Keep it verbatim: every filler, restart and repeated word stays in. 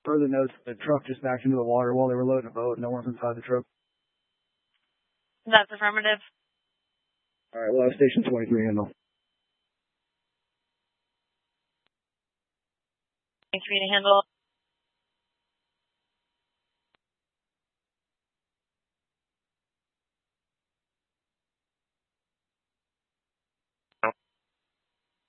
Further notes, the truck just backed into the water while they were loading a boat. No one's inside the truck. That's affirmative. All right, well, station twenty-three handle. twenty-three to handle.